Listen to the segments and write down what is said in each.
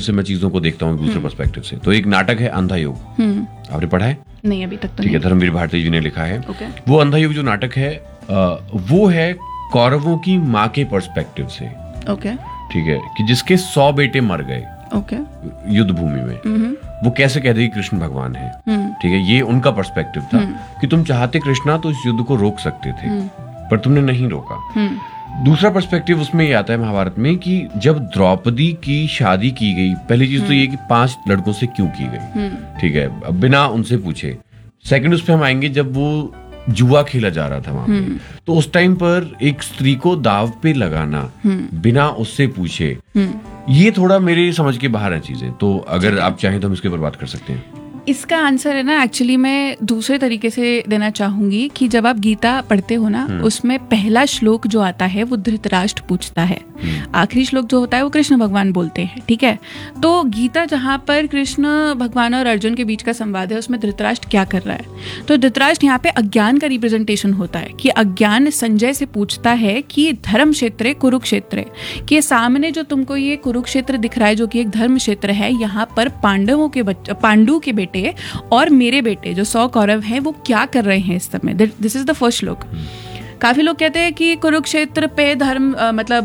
Perspective से मैं चीजों को देखता हूँ, दूसरे पर्सपेक्टिव से। तो एक नाटक है अंधा योग, आपने पढ़ा है? नहीं, अभी तक तो ठीक है, धर्मवीर भारती जी ने लिखा है। Okay. वो अंधा योग जो नाटक है वो है कौरवों की माँ के पर्सपेक्टिव से। okay. ठीक है, कि जिसके 100 बेटे मर गए okay. युद्ध भूमि में, वो कैसे कहते कि कृष्ण भगवान है। ठीक है, ये उनका पर्सपेक्टिव था कि तुम चाहते कृष्णा तो इस युद्ध को रोक सकते थे, पर तुमने नहीं रोका। दूसरा पर्सपेक्टिव उसमें ये आता है महाभारत में कि जब द्रौपदी की शादी की गई, पहली चीज तो ये कि 5 लड़कों से क्यों की गई, ठीक है, बिना उनसे पूछे। सेकंड उस पे हम आएंगे जब वो जुआ खेला जा रहा था वहां पे, तो उस टाइम पर एक स्त्री को दाव पे लगाना बिना उससे पूछे, ये थोड़ा मेरे समझ के बाहर है चीजें। तो अगर आप चाहें तो हम इसके ऊपर बात कर सकते हैं। इसका आंसर है ना, एक्चुअली मैं दूसरे तरीके से देना चाहूंगी कि जब आप गीता पढ़ते हो ना, उसमें पहला श्लोक जो आता है वो धृतराष्ट्र पूछता है, आखिरी श्लोक जो होता है वो कृष्ण भगवान बोलते हैं। ठीक है, तो गीता जहाँ पर कृष्ण भगवान और अर्जुन के बीच का संवाद है, उसमें धृतराष्ट्र क्या कर रहा है? तो धृतराष्ट्र यहाँ पे अज्ञान का रिप्रेजेंटेशन होता है कि अज्ञान संजय से पूछता है कि धर्म क्षेत्र कुरुक्षेत्र, कि सामने जो तुमको ये कुरुक्षेत्र दिख रहा है जो कि एक धर्म क्षेत्र है, यहाँ पर पांडु के बेटे और मेरे बेटे जो 100 कौरव हैं वो क्या कर रहे हैं इस समय। दिस इज द फर्स्ट श्लोक। काफी लोग कहते हैं कि कुरुक्षेत्र पे धर्म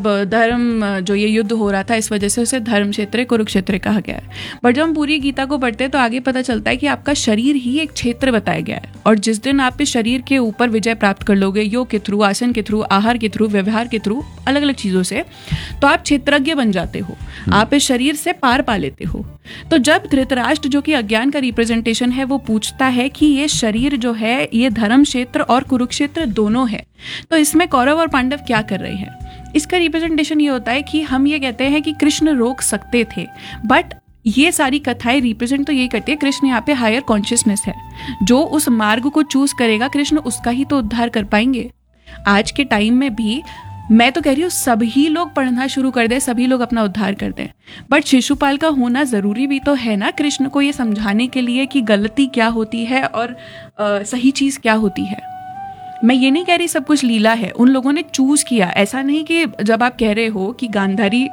जो ये युद्ध हो रहा था इस वजह से उसे धर्म क्षेत्र कुरुक्षेत्र कहा गया है। बट जब हम पूरी गीता को पढ़ते हैं तो आगे पता चलता है कि आपका शरीर ही एक क्षेत्र बताया गया है, और जिस दिन आप इस शरीर के ऊपर विजय प्राप्त कर लोगे योग के थ्रू, आसन के थ्रू, आहार के थ्रू, व्यवहार के थ्रू, अलग अलग चीजों से, तो आप क्षेत्रज्ञ बन जाते हो, आप इस शरीर से पार पा लेते हो। तो जब धृतराष्ट्र जो कि अज्ञान का रिप्रेजेंटेशन है वो पूछता है कि ये शरीर जो है ये धर्म क्षेत्र और कुरुक्षेत्र दोनों है, तो इसमें कौरव और पांडव क्या कर रहे हैं? इसका रिप्रेजेंटेशन ये होता है कि हम ये कहते हैं कि कृष्ण रोक सकते थे, बट ये सारी कथाएं रिप्रेजेंट तो यही करती है, कृष्ण यहाँ पे हायर कॉन्शियसनेस है, जो उस मार्ग को चूज करेगा कृष्ण उसका ही तो उद्धार कर पाएंगे। आज के टाइम में भी मैं तो कह रही हूँ सभी लोग पढ़ना शुरू कर दें, सभी लोग अपना उद्धार कर दें, बट शिशुपाल का होना जरूरी भी तो है ना कृष्ण को ये समझाने के लिए कि गलती क्या होती है और सही चीज क्या होती है। मैं ये नहीं कह रही सब कुछ लीला है, उन लोगों ने चूज किया। ऐसा नहीं कि जब आप कह रहे हो कि गांधारी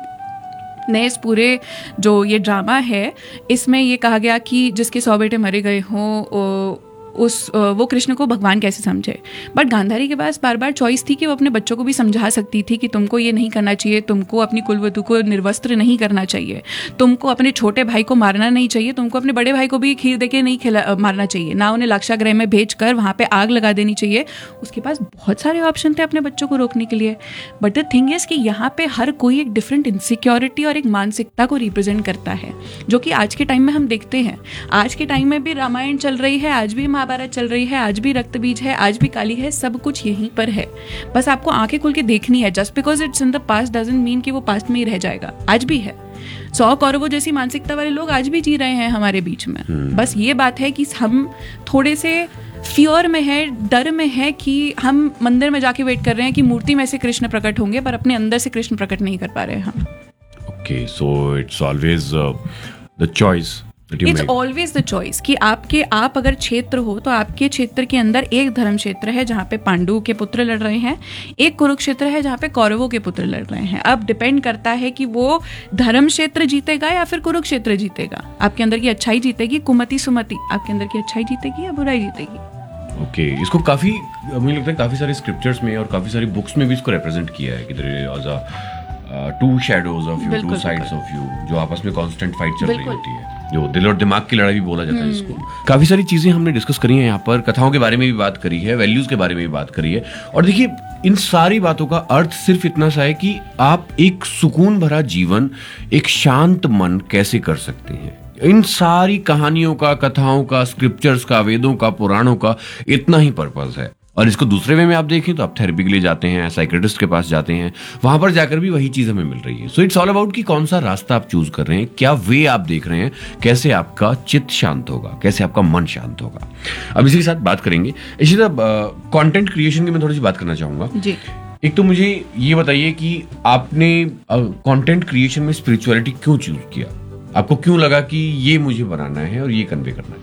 ने इस पूरे जो ये ड्रामा है इसमें ये कहा गया कि जिसके 100 बेटे मरे गए हों वो कृष्ण को भगवान कैसे समझे, बट गांधारी के पास बार बार चॉइस थी कि वो अपने बच्चों को भी समझा सकती थी कि तुमको ये नहीं करना चाहिए, तुमको अपनी कुलवधू को निर्वस्त्र नहीं करना चाहिए, तुमको अपने छोटे भाई को मारना नहीं चाहिए, तुमको अपने बड़े भाई को भी खीर देके नहीं मारना चाहिए, ना उन्हें लाक्षागृह में भेजकर वहां पे आग लगा देनी चाहिए। उसके पास बहुत सारे ऑप्शन थे अपने बच्चों को रोकने के लिए। बट द थिंग इज कि यहाँ पे हर कोई एक डिफरेंट इनसिक्योरिटी और एक मानसिकता को रिप्रेजेंट करता है, जो कि आज के टाइम में हम देखते हैं। आज के टाइम में भी रामायण चल रही है, आज भी महाभारत चल रही है, आज भी रक्त बीज है, आज भी काली है, सब कुछ यहीं पर है। बस आपको आंखें खोल के देखनी है। Just because it's in the past doesn't mean कि वो पास्ट में ही रह जाएगा, आज भी है। 100 कौरवों जैसी मानसिकता वाले लोग आज भी जी रहे हैं हमारे बीच में। बस ये बात है कि हम थोड़े से फियर में है, डर में है कि हम मंदिर में जाके वेट कर रहे हैं कि मूर्ति में से कृष्ण प्रकट होंगे, पर अपने अंदर से कृष्ण प्रकट नहीं कर पा रहे हैं हम। Okay, so it's always the choice. It's always the choice कि आप अगर क्षेत्र हो तो आपके क्षेत्र के अंदर एक धर्म क्षेत्र है जहाँ पे पांडु के पुत्र लड़ रहे हैं, एक कुरुक्षेत्र है जहाँ पे कौरवों के पुत्र लड़ रहे हैं। अब डिपेंड करता है कि वो धर्म क्षेत्र जीतेगा या फिर कुरुक्षेत्र जीतेगा। आपके अंदर की अच्छाई जीतेगी, कुमति सुमति, आपके अंदर की अच्छाई जीतेगी या बुराई जीतेगी। ओके, इसको काफी मुझे लगता है काफी सारे स्क्रिप्चर्स में और काफी सारी बुक्स में भी इसको रिप्रेजेंट किया है कि to shadows of you, two sides of you, जो आपस में कांस्टेंट फाइट चल रही होती है, जो दिल और दिमाग की लड़ाई भी बोला जाता है इसको। काफी सारी चीजें हमने डिस्कस करी हैं यहाँ पर, कथाओं के बारे में भी बात करी है, वैल्यूज के बारे में भी बात करी है। और देखिए, इन सारी बातों का अर्थ सिर्फ इतना सा है कि आप एक सुकून भरा जीवन, एक शांत मन कैसे कर सकते हैं। इन सारी कहानियों का, कथाओं का, स्क्रिप्चर्स का, वेदों का, पुराणों का इतना ही पर्पस है। और इसको दूसरे वे में आप देखें तो आप थेरेपी के लिए जाते हैं, साइकियाट्रिस्ट के पास जाते हैं, वहां पर जाकर भी वही चीज हमें मिल रही है। सो इट्स ऑल अबाउट कि कौन सा रास्ता आप चूज कर रहे हैं, क्या वे आप देख रहे हैं, कैसे आपका चित्त शांत होगा, कैसे आपका मन शांत होगा। अब इसी के साथ बात करेंगे इशिता, कंटेंट क्रिएशन की मैं थोड़ी सी बात करना चाहूंगा जी। एक तो मुझे ये बताइए कि आपने कंटेंट क्रिएशन में स्पिरिचुअलिटी क्यों चूज किया? आपको क्यों लगा कि ये मुझे बनाना है और ये कन्वे करना है?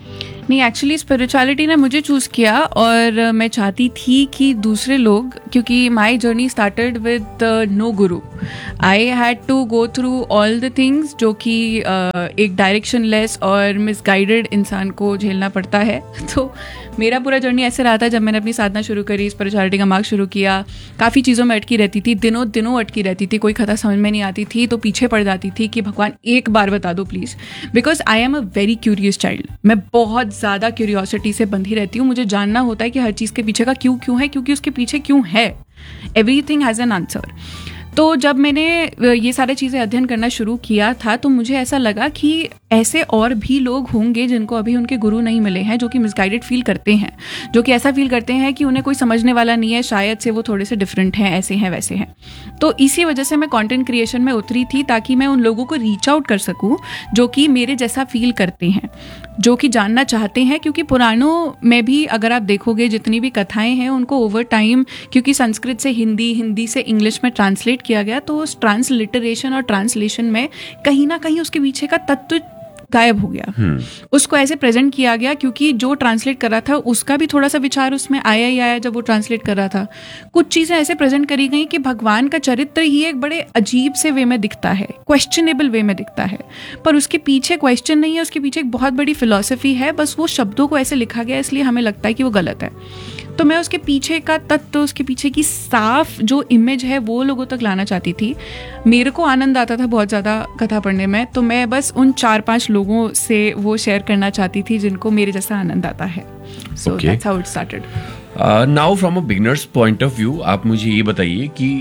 नहीं, एक्चुअली स्पिरिचुअलिटी ने मुझे चूज़ किया और मैं चाहती थी कि दूसरे लोग, क्योंकि my journey started with no Guru, I had to go through all the things जो कि एक डायरेक्शन लेस और मिसगाइडेड इंसान को झेलना पड़ता है। तो मेरा पूरा जर्नी ऐसे रहा था, जब मैंने अपनी साधना शुरू करी, स्पिरिचुअलिटी का मार्ग शुरू किया, काफ़ी चीज़ों में अटकी रहती थी, दिनों दिनों अटकी रहती थी, कोई कथा समझ में नहीं आती थी तो पीछे पड़ जाती थी कि भगवान एक बार बता दो please, because I am a very curious child. मैं बहुत ज़्यादा क्यूरियोसिटी से बंधी रहती हूँ, मुझे जानना होता है कि हर चीज़ के पीछे का क्यों है, क्योंकि उसके पीछे क्यों है, एवरीथिंग हैज़ एन आंसर। तो जब मैंने ये सारी चीज़ें अध्ययन करना शुरू किया था तो मुझे ऐसा लगा कि ऐसे और भी लोग होंगे जिनको अभी उनके गुरु नहीं मिले हैं, जो कि मिसगाइडेड फील करते हैं, जो कि ऐसा फील करते हैं कि उन्हें कोई समझने वाला नहीं है, शायद से वो थोड़े से डिफरेंट हैं, ऐसे हैं वैसे हैं। तो इसी वजह से मैं कंटेंट क्रिएशन में उतरी थी, ताकि मैं उन लोगों को रीच आउट कर सकूं जो कि मेरे जैसा फील करते हैं, जो कि जानना चाहते हैं। क्योंकि पुराणों में भी अगर आप देखोगे जितनी भी कथाएं हैं उनको ओवर टाइम, क्योंकि संस्कृत से हिंदी, हिंदी से इंग्लिश में ट्रांसलेट किया गया, तो उस ट्रांसलिटरेशन और ट्रांसलेशन में कहीं ना कहीं उसके पीछे का तत्व गायब हो गया। उसको ऐसे प्रेजेंट किया गया क्योंकि जो ट्रांसलेट कर रहा था उसका भी थोड़ा सा विचार उसमें आया ही आया जब वो ट्रांसलेट कर रहा था। कुछ चीज़ें ऐसे प्रेजेंट करी गई कि भगवान का चरित्र ही एक बड़े अजीब से वे में दिखता है, क्वेश्चनेबल वे में दिखता है, पर उसके पीछे क्वेश्चन नहीं है, उसके पीछे एक बहुत बड़ी फिलॉसफी है, बस वो शब्दों को ऐसे लिखा गया इसलिए हमें लगता है कि वो गलत है। तो मैं उसके पीछे का तत्व, उसके पीछे की साफ जो इमेज है वो लोगों तक लाना चाहती थी। मेरे को आनंद आता था बहुत ज़्यादा कथा पढ़ने में, तो मैं बस उन 4-5 लोगों से वो शेयर करना चाहती थी जिनको मेरे जैसा आनंद आता है। So that's how it started. Now from a beginners point of view, आप मुझे ये बताइए कि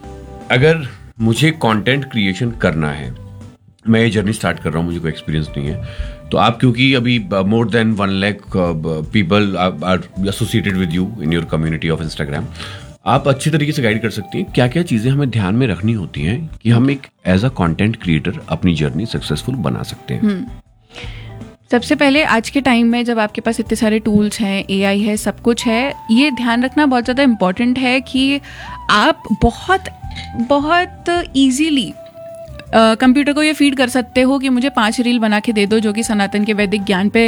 अगर मुझे कंटेंट क्रिएशन करना है, मैं ये जर्नी स्टार्ट कर रहा हूँ, मुझे कोई एक्सपीरियंस नहीं है, तो आप क्योंकि अभी more than 1 lakh people are associated with you in your community of Instagram, आप अच्छी तरीके से गाइड कर सकती हैं क्या क्या चीज़ें हमें ध्यान में रखनी होती हैं कि हम एक एज अ कंटेंट क्रिएटर अपनी जर्नी सक्सेसफुल बना सकते हैं। सबसे पहले आज के टाइम में जब आपके पास इतने सारे टूल्स हैं, AI है, सब कुछ है, ये ध्यान रखना बहुत ज़्यादा इम्पॉर्टेंट है कि आप बहुत बहुत ईजीली कंप्यूटर को ये फीड कर सकते हो कि मुझे 5 रील बना के दे दो जो कि सनातन के वैदिक ज्ञान पे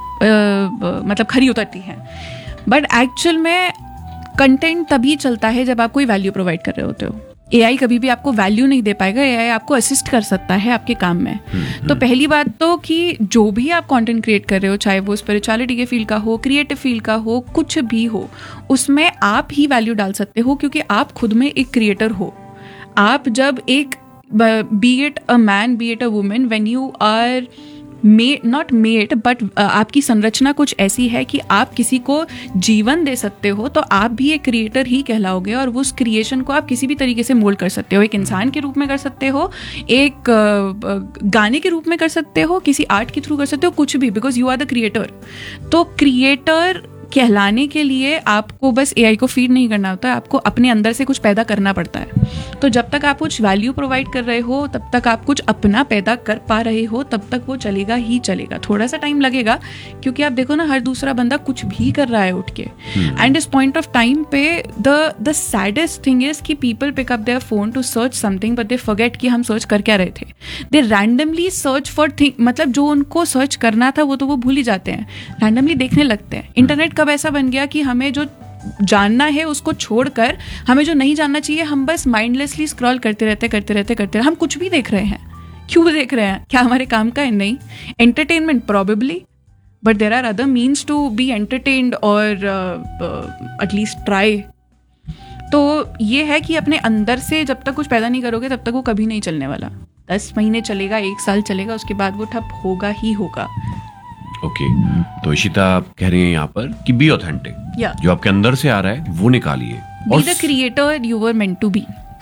मतलब खरी उतरती हैं। बट एक्चुअल में कंटेंट तभी चलता है जब आप कोई वैल्यू प्रोवाइड कर रहे होते हो। AI कभी भी आपको वैल्यू नहीं दे पाएगा, AI आपको असिस्ट कर सकता है आपके काम में। तो पहली बात तो कि जो भी आप कंटेंट क्रिएट कर रहे हो, चाहे वो स्पिरिचुअलिटी के फील्ड का हो, क्रिएटिव फील्ड का हो, कुछ भी हो, उसमें आप ही वैल्यू डाल सकते हो, क्योंकि आप खुद में एक क्रिएटर हो। आप जब एक be it a man, be it a woman, when you are made, not made, but आपकी संरचना कुछ ऐसी है कि आप किसी को जीवन दे सकते हो, तो आप भी एक क्रिएटर ही कहलाओगे। और वो उस क्रिएशन को आप किसी भी तरीके से मोल्ड कर सकते हो, एक इंसान के रूप में कर सकते हो, एक गाने के रूप में कर सकते हो, किसी आर्ट के थ्रू कर सकते हो, कुछ भी, because you are the creator. तो क्रिएटर कहलाने के लिए आपको बस AI को फीड नहीं करना होता है, आपको अपने अंदर से कुछ पैदा करना पड़ता है। तो जब तक आप कुछ वैल्यू प्रोवाइड कर रहे हो, तब तक आप कुछ अपना पैदा कर पा रहे हो, तब तक वो चलेगा ही चलेगा। थोड़ा सा टाइम लगेगा, क्योंकि आप देखो ना, हर दूसरा बंदा कुछ भी कर रहा है उठ के। एंड इस पॉइंट ऑफ टाइम पे द सैडेस्ट थिंग इज कि people pick up their phone to search something, but they forget कि हम सर्च कर क्या रहे थे। दे रैंडमली सर्च फॉर थिंग, मतलब जो उनको सर्च करना था वो तो वो भूल ही जाते हैं, रैंडमली देखने लगते हैं। इंटरनेट कब ऐसा बन गया कि हमें जो जानना है उसको छोड़कर हमें जो नहीं जानना चाहिए, हम बस माइंडलेसली स्क्रॉल करते रहते। हम कुछ भी देख रहे हैं, क्यों देख रहे हैं? क्या हमारे काम का है? नहीं। Entertainment probably, but there are other means to be entertained और एटलीस्ट ट्राई। तो ये है कि अपने अंदर से जब तक कुछ पैदा नहीं करोगे तब तक वो कभी नहीं चलने वाला। 10 महीने चलेगा, 1 साल चलेगा, उसके बाद वो ठप होगा ही होगा। ओके, तो इशिता आप कह रही हैं यहाँ पर कि बी ऑथेंटिक, जो आपके अंदर से आ रहा है वो निकालिए। Be the creator you were meant to be.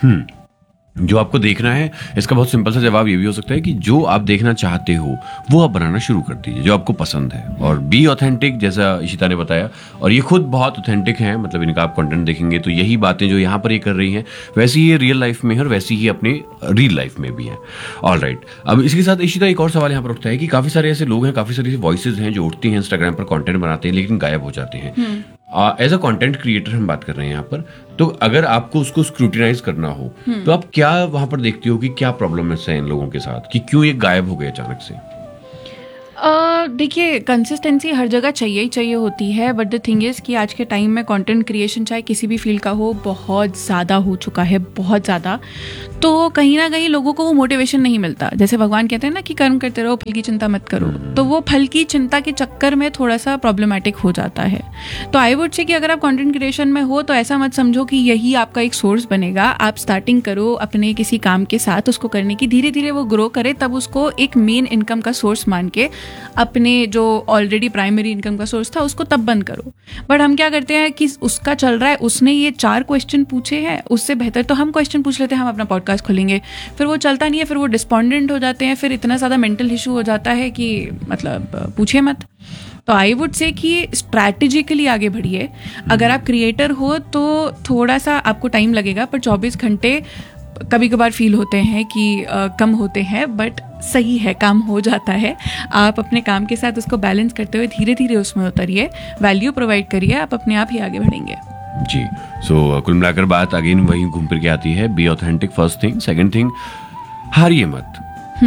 जो आपको देखना है, इसका बहुत सिंपल सा जवाब ये भी हो सकता है कि जो आप देखना चाहते हो वो आप बनाना शुरू कर दीजिए, जो आपको पसंद है। और बी ऑथेंटिक, जैसा इशिता ने बताया, और ये खुद बहुत ऑथेंटिक हैं, मतलब इनका आप कंटेंट देखेंगे तो यही बातें जो यहाँ पर ये कर रही हैं वैसी ही रियल लाइफ में है और वैसी ही अपने रियल लाइफ में भी है। ऑलराइट, अब इसके साथ इशिता एक और सवाल यहाँ पर उठता है कि काफी सारे ऐसे लोग हैं, काफी सारी ऐसी वॉइसेज हैं जो उठती हैं इंस्टाग्राम पर, कंटेंट बनाते हैं लेकिन गायब हो जाते हैं। एज अ कंटेंट क्रिएटर हम बात कर रहे हैं यहाँ पर, तो अगर आपको उसको स्क्रूटिनाइज करना हो तो आप क्या वहां पर देखते हो कि क्या प्रॉब्लम है इन लोगों के साथ, कि क्यों ये गायब हो गए अचानक से? देखिए, कंसिस्टेंसी हर जगह चाहिए ही चाहिए होती है, बट द थिंग इज़ कि आज के टाइम में कंटेंट क्रिएशन चाहे किसी भी फील्ड का हो, बहुत ज़्यादा हो चुका है, बहुत ज़्यादा। तो कहीं ना कहीं लोगों को वो मोटिवेशन नहीं मिलता। जैसे भगवान कहते हैं ना कि कर्म करते रहो, फल की चिंता मत करो, तो वो फल की चिंता के चक्कर में थोड़ा सा प्रॉब्लमेटिक हो जाता है। तो आई वुड से कि अगर आप कंटेंट क्रिएशन में हो तो ऐसा मत समझो कि यही आपका एक सोर्स बनेगा। आप स्टार्टिंग करो अपने किसी काम के साथ, उसको करने की, धीरे धीरे वो ग्रो करे, तब उसको एक मेन इनकम का सोर्स मान के अपने जो ऑलरेडी प्राइमरी इनकम का सोर्स था उसको तब बंद करो। बट हम क्या करते हैं कि उसका चल रहा है, उसने ये 4 क्वेश्चन पूछे हैं, उससे बेहतर तो हम क्वेश्चन पूछ लेते हैं, हम अपना पॉडकास्ट खोलेंगे, फिर वो चलता नहीं है, फिर वो डिस्पॉन्डेंट हो जाते हैं, फिर इतना ज़्यादा मेंटल इशू हो जाता है कि मतलब पूछिए मत। तो आई वुड से कि स्ट्रैटेजिकली आगे बढ़िए। अगर आप क्रिएटर हो तो थोड़ा सा आपको टाइम लगेगा, पर 24 घंटे कभी कभार फील होते हैं कि कम होते हैं, बट सही है, काम हो जाता है। आप अपने काम के साथ उसको बैलेंस करते हुए धीरे धीरे उसमें उतरिए, वैल्यू प्रोवाइड करिए, आप अपने आप ही आगे बढ़ेंगे। जी, सो कुल मिलाकर बात अगेन वही घूम फिर के आती है, be authentic first thing, second thing हारिए मत।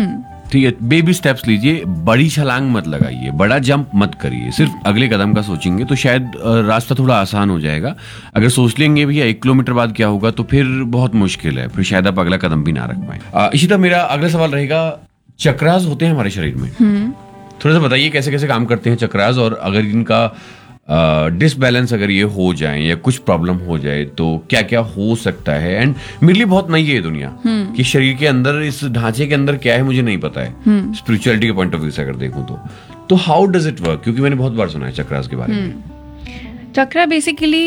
ठीक है, बेबी स्टेप्स लीजिए, बड़ी छलांग मत लगाइए, बड़ा जंप मत करिए, सिर्फ अगले कदम का सोचेंगे तो शायद रास्ता थोड़ा आसान हो जाएगा। अगर सोच लेंगे भैया 1 किलोमीटर बाद क्या होगा तो फिर बहुत मुश्किल है, फिर शायद आप अगला कदम भी ना रख पाए। इसी तरह मेरा अगला सवाल रहेगा, चक्रास होते हैं हमारे शरीर में, थोड़ा सा बताइए कैसे कैसे काम करते हैं चक्रास, और अगर इनका डिसबैलेंस अगर ये हो जाए या कुछ प्रॉब्लम हो जाए तो क्या क्या हो सकता है। एंड मेरे लिए बहुत नई है ये दुनिया कि शरीर के अंदर, इस ढांचे के अंदर क्या है मुझे नहीं पता है, स्पिरिचुअलिटी के पॉइंट ऑफ व्यू से अगर देखूं तो हाउ डज इट वर्क, क्योंकि मैंने बहुत बार सुना है चक्रास के बारे में। चक्रा बेसिकली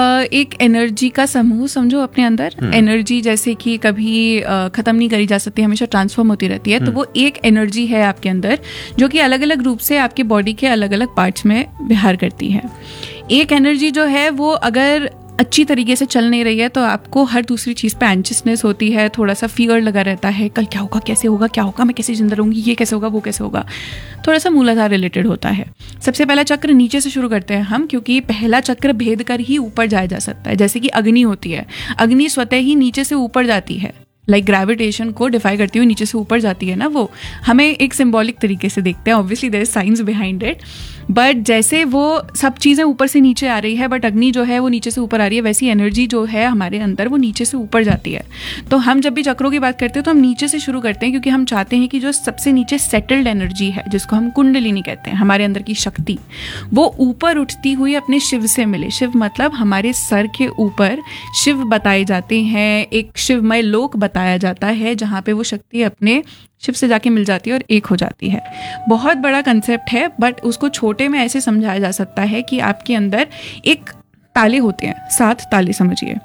एक एनर्जी का समूह समझो अपने अंदर। एनर्जी जैसे कि कभी खत्म नहीं करी जा सकती, हमेशा ट्रांसफॉर्म होती रहती है। तो वो एक एनर्जी है आपके अंदर जो कि अलग अलग रूप से आपके बॉडी के अलग अलग पार्ट्स में विहार करती है। एक एनर्जी जो है वो अगर अच्छी तरीके से चल नहीं रही है तो आपको हर दूसरी चीज़ पे एंशियसनेस होती है, थोड़ा सा फियर लगा रहता है, कल क्या होगा, कैसे होगा, क्या होगा, मैं कैसे जिंदा रहूंगी, ये कैसे होगा, वो कैसे होगा, थोड़ा सा मूलाधार रिलेटेड होता है। सबसे पहला चक्र नीचे से शुरू करते हैं हम, क्योंकि पहला चक्र भेद कर ही ऊपर जाया जा सकता है। जैसे कि अग्नि होती है, अग्नि स्वतः ही नीचे से ऊपर जाती है, लाइक ग्रेविटेशन को डिफाई करती हुई नीचे से ऊपर जाती है ना, वो हमें एक सिंबॉलिक तरीके से देखते हैं। Obviously there is science behind it, but जैसे वो सब चीज़ें ऊपर से नीचे आ रही है, बट अग्नि जो है वो नीचे से ऊपर आ रही है, वैसी एनर्जी जो है हमारे अंदर वो नीचे से ऊपर जाती है। तो हम जब भी चक्रों की बात करते हैं तो हम नीचे से शुरू करते हैं, क्योंकि हम चाहते हैं कि जो सबसे नीचे सेटल्ड एनर्जी है, जिसको हम कुंडलिनी कहते हैं, हमारे अंदर की शक्ति, वो ऊपर उठती हुई अपने शिव से मिले। शिव मतलब हमारे सर के ऊपर शिव बताए जाते हैं, एक शिवमय लोक बताया जाता है जहाँ पे वो शक्ति अपने शिव से जाके मिल जाती है और एक हो जाती है। बहुत बड़ा कंसेप्ट है, बट उसको छोटे में ऐसे समझाया जा सकता है कि आपके अंदर एक ताले होते हैं, 7 ताले समझिए,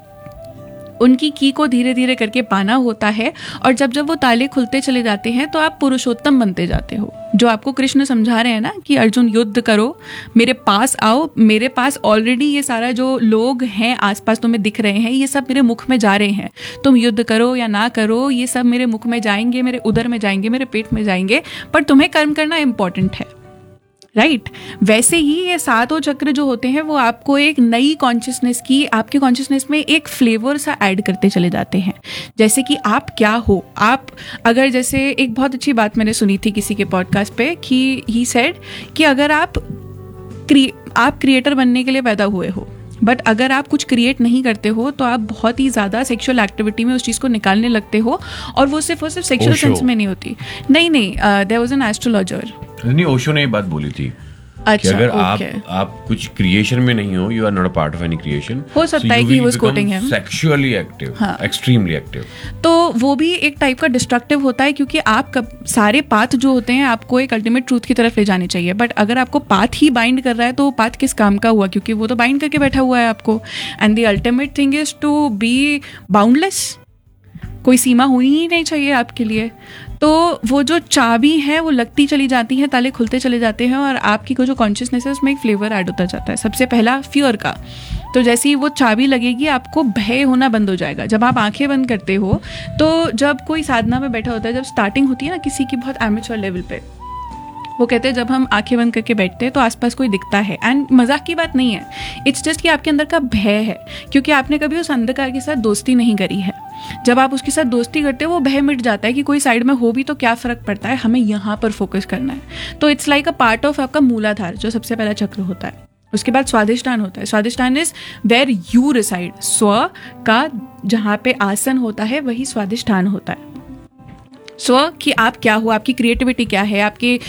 उनकी की को धीरे धीरे करके पाना होता है, और जब जब वो ताले खुलते चले जाते हैं तो आप पुरुषोत्तम बनते जाते हो। जो आपको कृष्ण समझा रहे हैं ना कि अर्जुन युद्ध करो, मेरे पास आओ, मेरे पास ऑलरेडी ये सारा जो लोग हैं आसपास तुम्हें दिख रहे हैं, ये सब मेरे मुख में जा रहे हैं, तुम युद्ध करो या ना करो, ये सब मेरे मुख में जाएंगे, मेरे उदर में जाएंगे, मेरे पेट में जाएंगे, पर तुम्हें कर्म करना इंपॉर्टेंट है, राइट। वैसे ही ये 7 चक्र जो होते हैं वो आपको एक नई कॉन्शियसनेस की, आपके कॉन्शियसनेस में एक फ्लेवर सा ऐड करते चले जाते हैं। जैसे कि आप क्या हो, आप अगर, जैसे एक बहुत अच्छी बात मैंने सुनी थी किसी के पॉडकास्ट पे कि ही सेड कि अगर आप क्रिएटर बनने के लिए पैदा हुए हो, बट अगर आप कुछ क्रिएट नहीं करते हो तो आप बहुत ही ज़्यादा सेक्सुअल एक्टिविटी में उस चीज़ को निकालने लगते हो, और वो सिर्फ सेक्सुअल सेंस में नहीं होती। नहीं, देयर वाज एन एस्ट्रोलॉजर, नहीं, ओशो ने ये बात बोली थी। अच्छा, कि अगर आप कुछ क्रिएशन में नहीं हो, you are not a part of any creation, हो सकता है कि he was coating him, sexually active, extremely active. तो वो भी एक टाइप का डिस्ट्रक्टिव होता है, क्योंकि आप सारे पाथ जो होते हैं आपको एक अल्टीमेट ट्रूथ की तरफ ले जाने चाहिए, बट अगर आपको पाथ ही बाइंड कर रहा है तो वो पाथ किस काम का हुआ, क्योंकि वो तो बाइंड करके बैठा हुआ है आपको। And the ultimate thing is to be boundless, कोई सीमा होनी ही नहीं चाहिए आपके लिए। तो वो जो चाबी है वो लगती चली जाती है, ताले खुलते चले जाते हैं, और आपकी को जो कॉन्शियसनेस है उसमें एक फ्लेवर ऐड होता जाता है। सबसे पहला फियर का, तो जैसे ही वो चाबी लगेगी आपको भय होना बंद हो जाएगा। जब आप आंखें बंद करते हो तो जब कोई साधना में बैठा होता है, जब स्टार्टिंग होती है ना किसी की बहुत एमेच्योर लेवल पे, वो कहते हैं जब हम आंखें बंद करके बैठते हैं तो आसपास कोई दिखता है, एंड मजाक की बात नहीं है, इट्स जस्ट कि आपके अंदर का भय है, क्योंकि आपने कभी उस अंधकार के साथ दोस्ती नहीं करी है। जब आप उसके साथ दोस्ती करते हो वो भय मिट जाता है कि कोई साइड में हो भी तो क्या फर्क पड़ता है, हमें यहाँ पर फोकस करना है। तो it's like a part of आपका मूलाधार जो सबसे पहला चक्र होता है। उसके बाद स्वादिष्टान होता है। Swadhisthana is where you reside. स्व का जहाँ पे आसन होता है वही स्वादिष्टान होता है। स्व कि आप क्या हो, आपकी क्रिएटिविटी क्या है, आपके